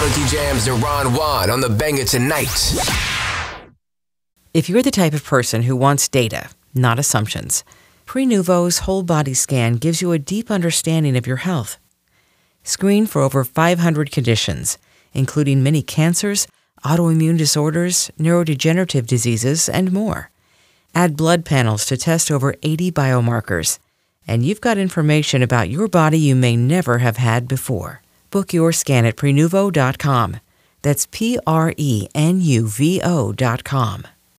Funky Jam's Deron Juan on the Banger Tonight. If you're the type of person who wants data, not assumptions, Prenuvo's whole body scan gives you a deep understanding of your health. Screen for over 500 conditions, including many cancers, autoimmune disorders, neurodegenerative diseases, and more. Add blood panels to test over 80 biomarkers, and you've got information about your body you may never have had before. Book your scan at Prenuvo.com. That's Prenuvo.com.